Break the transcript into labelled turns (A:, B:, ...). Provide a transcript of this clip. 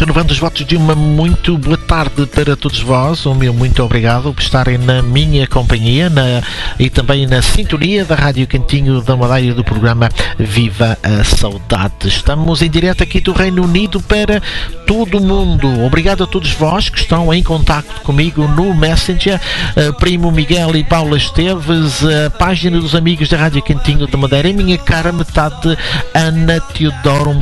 A: renovando os votos de uma muito boa tarde para todos vós. O meu muito obrigado por estarem na minha companhia e também na sintonia da Rádio Cantinho da Madeira do programa Viva a Saudade. Estamos em direto aqui do Reino Unido para todo o mundo. Obrigado a todos vós que estão em contacto comigo no Messenger, Primo Miguel e Paula Esteves, a página dos amigos da Rádio Cantinho da Madeira, a minha cara metade Ana Teodoro.